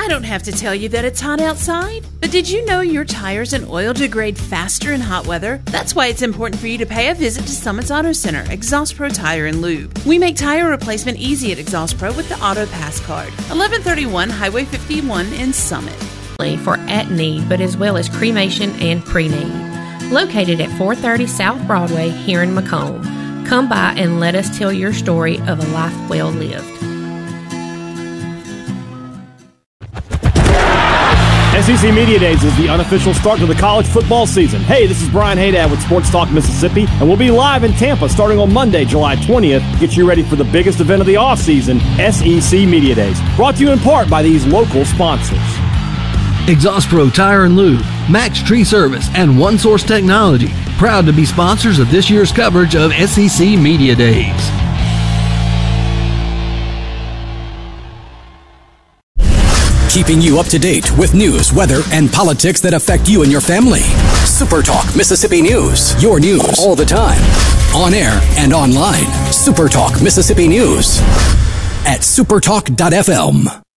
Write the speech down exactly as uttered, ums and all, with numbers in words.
I don't have to tell you that it's hot outside, but did you know your tires and oil degrade faster in hot weather? That's why it's important for you to pay a visit to Summit's Auto Center, Exhaust Pro Tire and Lube. We make tire replacement easy at Exhaust Pro with the Auto Pass card. eleven thirty-one Highway fifty-one in Summit. For at-need, but as well as cremation and pre-need. Located at four thirty South Broadway here in Macomb. Come by and let us tell your story of a life well lived. S E C Media Days is the unofficial start to the college football season. Hey, this is Brian Haydad with Sports Talk Mississippi, and we'll be live in Tampa starting on Monday, July twentieth. Get you ready for the biggest event of the offseason, S E C Media Days. Brought to you in part by these local sponsors. Exhaust Pro Tire and Lube, Max Tree Service, and One Source Technology, proud to be sponsors of this year's coverage of S E C Media Days. Keeping you up to date with news, weather, and politics that affect you and your family. Super Talk Mississippi News. Your news all the time. On air and online. Super Talk Mississippi News at supertalk dot f m.